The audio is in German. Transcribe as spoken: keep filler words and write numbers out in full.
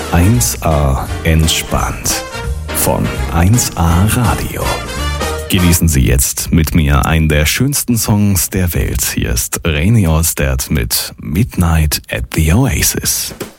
eins A entspannt von eins A Radio. Genießen Sie jetzt mit mir einen der schönsten Songs der Welt. Hier ist René Ostertag mit Midnight at the Oasis.